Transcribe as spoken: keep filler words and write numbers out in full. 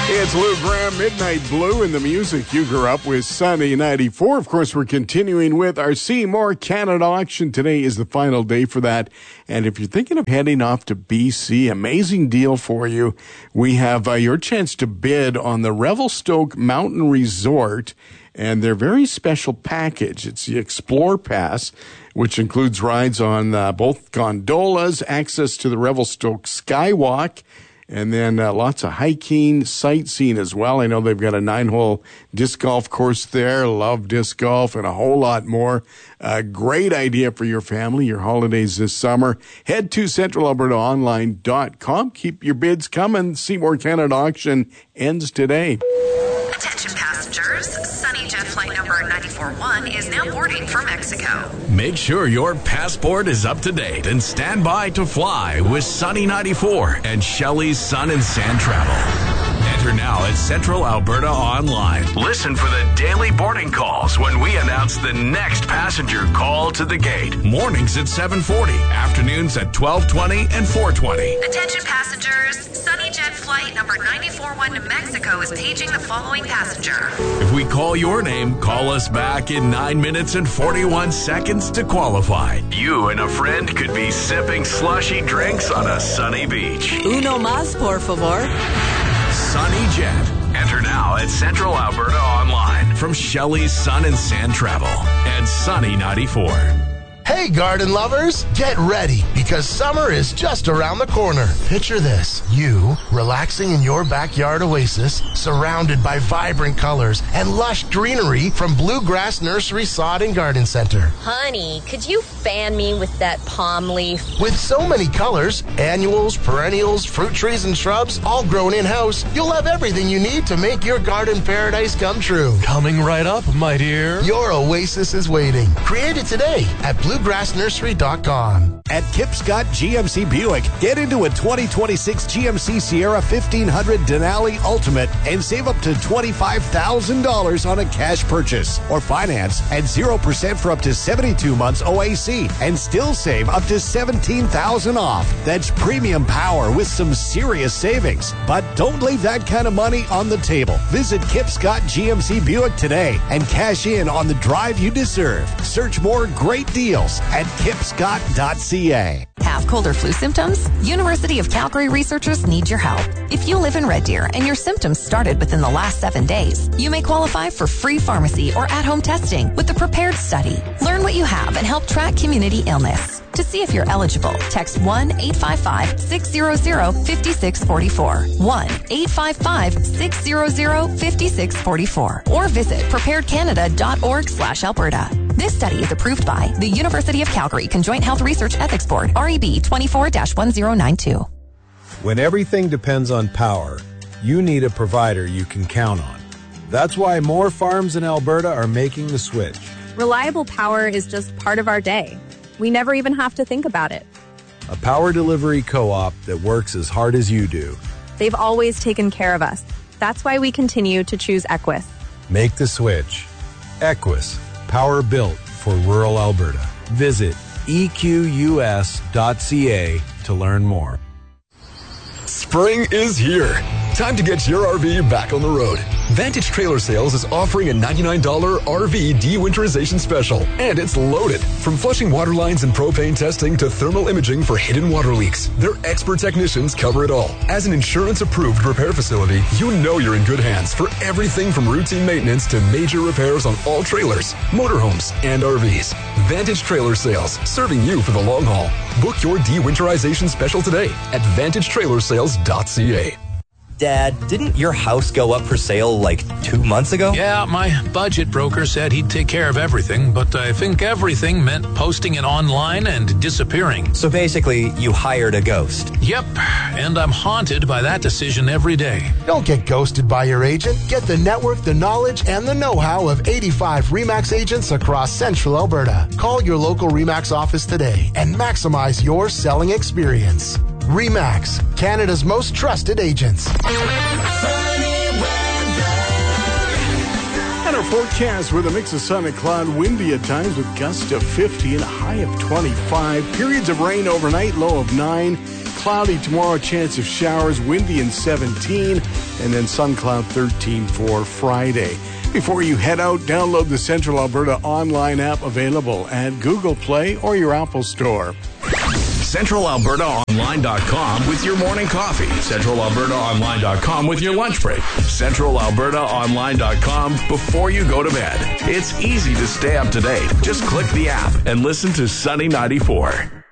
It's Lou Graham, Midnight Blue, and the music you grew up with, Sunny ninety-four. Of course, we're continuing with our Seymour Canada auction. Today is the final day for that. And if you're thinking of heading off to B C, amazing deal for you. We have uh, your chance to bid on the Revelstoke Mountain Resort and their very special package. It's the Explore Pass, which includes rides on uh, both gondolas, access to the Revelstoke Skywalk, and then uh, lots of hiking, sightseeing as well. I know they've got a nine-hole disc golf course there. Love disc golf and a whole lot more. A great idea for your family, your holidays this summer. Head to central alberta online dot com. Keep your bids coming. Seymour Canada auction ends today. Attention passengers, Sunny Jet flight number nine four one is now boarding for Mexico. Make sure your passport is up to date and stand by to fly with Sunny ninety-four and Shelley's Sun and Sand Travel. Enter now at Central Alberta Online. Listen for the daily boarding calls when we announce the next passenger call to the gate. Mornings at seven forty, afternoons at twelve twenty and four twenty. Attention passengers, Sunny Jet flight number nine four one to Mexico is paging the following passenger. If we call your name, call us back in nine minutes and forty-one seconds to qualify. You and a friend could be sipping slushy drinks on a sunny beach. Uno más, por favor. Sunny Jet. Enter now at Central Alberta Online from Shelley's Sun and Sand Travel and Sunny ninety-four. Hey, garden lovers, get ready because summer is just around the corner. Picture this, you relaxing in your backyard oasis, surrounded by vibrant colors and lush greenery from Bluegrass Nursery Sod and Garden Center. Honey, could you fan me with that palm leaf? With so many colors, annuals, perennials, fruit trees, and shrubs, all grown in-house, you'll have everything you need to make your garden paradise come true. Coming right up, my dear. Your oasis is waiting. Create it today at bluegrass nursery dot com. At Kip Scott G M C Buick, get into a twenty twenty-six G M C Sierra fifteen hundred Denali Ultimate and save up to twenty-five thousand dollars on a cash purchase. Or finance at zero percent for up to seventy-two months O A C and still save up to seventeen thousand dollars off. That's premium power with some serious savings. But don't leave that kind of money on the table. Visit Kip Scott G M C Buick today and cash in on the drive you deserve. Search more great deals at kip scott dot c a. Have cold or flu symptoms? University of Calgary researchers need your help. If you live in Red Deer and your symptoms started within the last seven days, you may qualify for free pharmacy or at-home testing with the Prepared Study. Learn what you have and help track community illness. To see if you're eligible, text one eight five five, six zero zero, five six four four, one eight five five, six zero zero, five six four four, or visit prepared canada dot org slash Alberta. This study is approved by the University of Calgary Conjoint Health Research Ethics Board, R E B twenty-four dash one zero nine two. When everything depends on power, you need a provider you can count on. That's why more farms in Alberta are making the switch. Reliable power is just part of our day. We never even have to think about it. A power delivery co-op that works as hard as you do. They've always taken care of us. That's why we continue to choose Equus. Make the switch. Equus, power built for rural Alberta. Visit e q u s dot c a to learn more. Spring is here. Time to get your R V back on the road. Vantage Trailer Sales is offering a ninety-nine dollars R V de-winterization special, and it's loaded. From flushing water lines and propane testing to thermal imaging for hidden water leaks, their expert technicians cover it all. As an insurance-approved repair facility, you know you're in good hands for everything from routine maintenance to major repairs on all trailers, motorhomes, and R Vs. Vantage Trailer Sales, serving you for the long haul. Book your de-winterization special today at vantage trailer sales dot c a. Dad, didn't your house go up for sale like two months ago? Yeah, my budget broker said he'd take care of everything, but I think everything meant posting it online and disappearing. So basically, you hired a ghost. Yep, and I'm haunted by that decision every day. Don't get ghosted by your agent. Get the network, the knowledge, and the know-how of eighty-five RE/MAX agents across Central Alberta. Call your local RE/MAX office today and maximize your selling experience. RE/MAX, Canada's most trusted agents. And our forecast with a mix of sun and cloud, windy at times with gusts of fifty and a high of twenty-five. Periods of rain overnight, low of nine. cloudy tomorrow, chance of showers, windy and seventeen, and then sun cloud thirteen for Friday. Before you head out, download the Central Alberta online app available at Google Play or your Apple Store. Central Alberta Online dot com with your morning coffee. Central Alberta Online dot com with your lunch break. Central Alberta Online dot com before you go to bed. It's easy to stay up to date. Just click the app and listen to Sunny ninety-four.